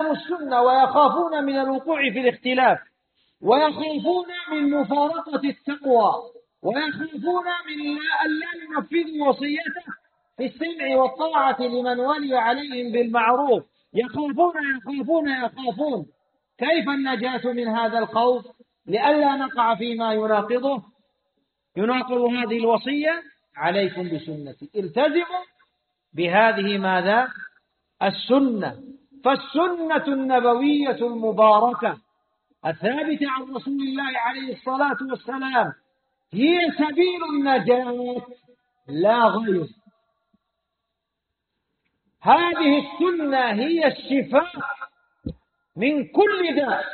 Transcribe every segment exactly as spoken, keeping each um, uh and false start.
السنة ويخافون من الوقوع في الاختلاف، ويخافون من مفارقة التقوى، ويخافون من أن لا ينفذوا وصيته في السمع والطاعة لمن ولي عليهم بالمعروف. يخافون يخافون يخافون. كيف النجاة من هذا الخوف؟ لئلا نقع فيما يناقضه يناقض هذه الوصية. عليكم بسنتي، التزموا بهذه ماذا؟ السنة. فالسنة النبوية المباركة الثابتة عن رسول الله عليه الصلاة والسلام هي سبيل النجاة لا غير. هذه السنة هي الشفاء من كل داء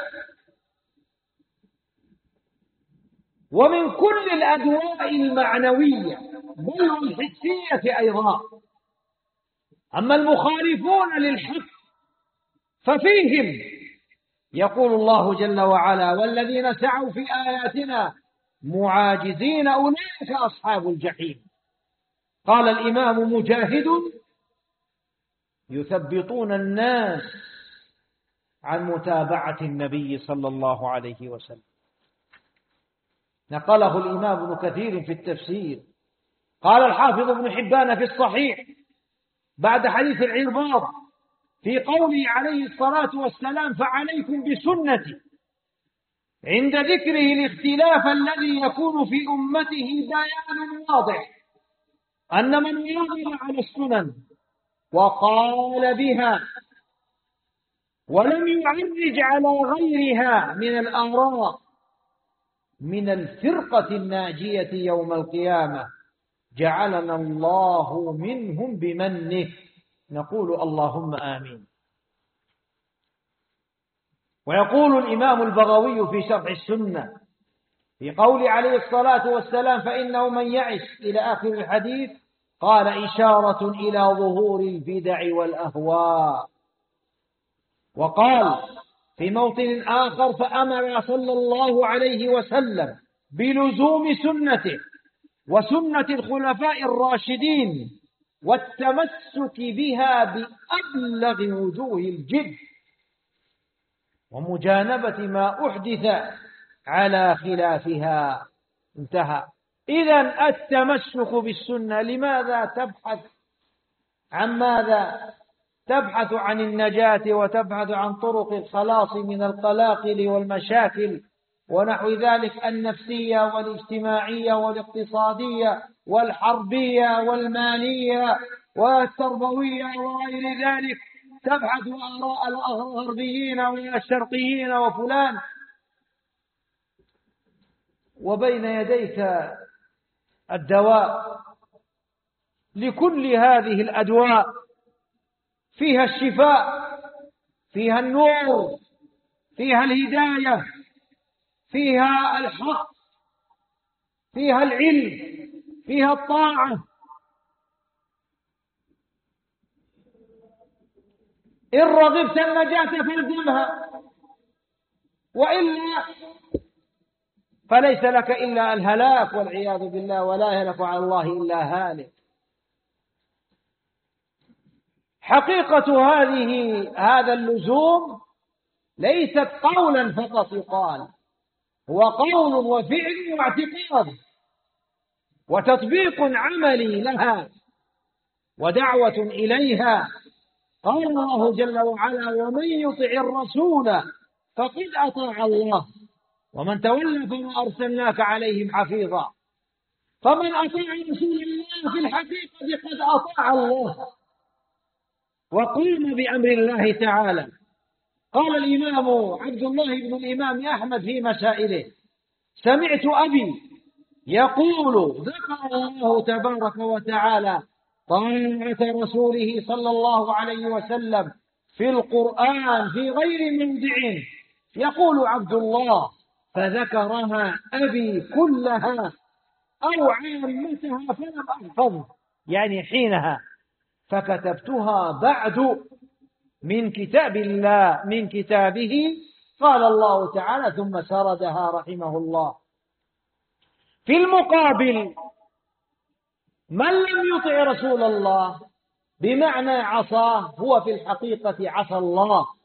ومن كل الأدواء المعنوية بل والحسية أيضا. أما المخالفون للحق ففيهم يقول الله جل وعلا: والذين سعوا في آياتنا معاجزين أولئك أصحاب الجحيم. قال الإمام مجاهد: يثبطون الناس عن متابعة النبي صلى الله عليه وسلم. نقله الإمام ابن كثير في التفسير. قال الحافظ ابن حبان في الصحيح بعد حديث العرباض في قوله عليه الصلاة والسلام: فعليكم بسنتي، عند ذكره الاختلاف الذي يكون في أمته بيان واضح أن من واظب على السنن وقال بها ولم يعرج على غيرها من الآراء من الفرقة الناجية يوم القيامة جعلنا الله منهم بمنه. نقول اللهم آمين. ويقول الإمام البغوي في شرح السنة في قول عليه الصلاة والسلام: فإنه من يعش إلى آخر الحديث، قال إشارة إلى ظهور البدع والأهواء. وقال في موطن آخر: فأمر صلى الله عليه وسلم بلزوم سنته وسنة الخلفاء الراشدين والتمسك بها بأبلغ وجوه الجد ومجانبة ما أحدث على خلافها. انتهى. إذن التمسك بالسنة. لماذا تبحث عن ماذا؟ تبحث عن النجاة وتبحث عن طرق الخلاص من القلاقل والمشاكل ونحو ذلك النفسية والاجتماعية والاقتصادية والحربية والمالية والتربوية وغير ذلك. تبحث آراء الغربيين والشرقيين وفلان، وبين يديك الدواء لكل هذه الأدواء، فيها الشفاء، فيها النور، فيها الهداية، فيها الحق، فيها العلم، فيها الطاعة. إن رغبت النجاة فالزمها، وإلا فليس لك إلا الهلاك والعياذ بالله، ولا يهلك على الله إلا هالك. حقيقة هذه هذا اللزوم ليست قولا فقط يقال، هو قول وفعل واعتقاد وتطبيق عملي لها ودعوة إليها. قال الله جل وعلا: ومن يطع الرسول فقد أطاع الله ومن تولى فما أرسلناك عليهم حفيظا. فمن أطاع رسول الله في الحقيقة قد أطاع الله وقام بأمر الله تعالى. قال الإمام عبد الله بن الإمام أحمد في مسائله: سمعت أبي يقول: ذكر الله تبارك وتعالى طاعة رسوله صلى الله عليه وسلم في القرآن في غير موضع. يقول عبد الله: فذكرها أبي كلها أو عامتها فلم أحفظ، يعني حينها، فكتبتها بعد من كتاب الله من كتابه. قال الله تعالى: ثم سردها رحمه الله. في المقابل من لم يطع رسول الله بمعنى عصاه هو في الحقيقة عصى الله،